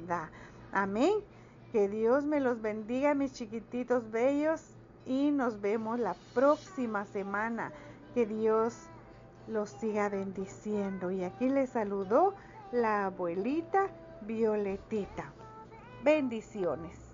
da. Amén. Que Dios me los bendiga, mis chiquititos bellos, y nos vemos la próxima semana. Que Dios los siga bendiciendo. Y aquí les saludó la abuelita Violetita. Bendiciones.